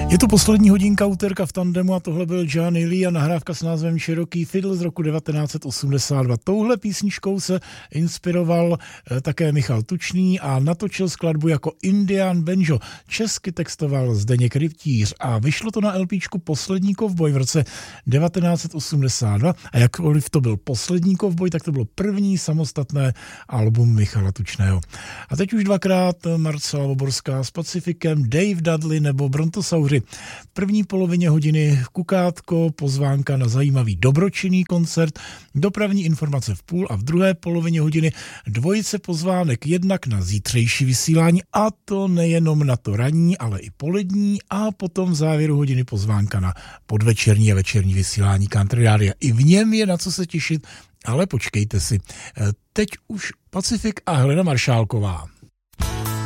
Je to poslední hodinka úterka v tandemu a tohle byl John Lee a nahrávka s názvem Cherokee Fiddle z roku 1982. Touhle písničkou se inspiroval také Michal Tučný a natočil skladbu jako Indian Banjo. Česky textoval Zdeněk Rytíř a vyšlo to na LPčku Poslední kovboj v roce 1982 a jakkoliv to byl poslední kovboj, tak to bylo první samostatné album Michala Tučného. A teď už dvakrát Marcela Voborská s Pacifikem, Dave Dudley nebo Brontosauři. V první polovině hodiny kukátko, pozvánka na zajímavý dobročinný koncert, dopravní informace v půl a v druhé polovině hodiny dvojice pozvánek jednak na zítřejší vysílání a to nejenom na to ranní, ale i polední a potom v závěru hodiny pozvánka na podvečerní a večerní vysílání Country Rádia. I v něm je na co se těšit, ale počkejte si. Teď už Pacifik a Helena Maršálková.